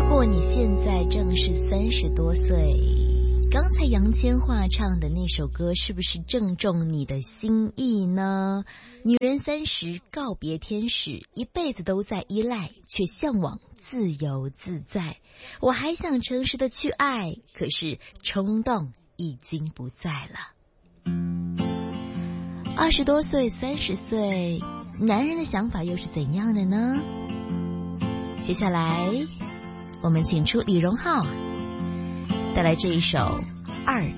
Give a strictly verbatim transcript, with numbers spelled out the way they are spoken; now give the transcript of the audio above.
果你现在正是三十多岁，刚才杨千嬅唱的那首歌是不是正中你的心意呢？女人三十告别天使，一辈子都在依赖，却向往自由自在。我还想诚实的去爱，可是冲动已经不在了。二十多岁、三十岁，男人的想法又是怎样的呢？接下来我们请出李荣浩带来这一首《二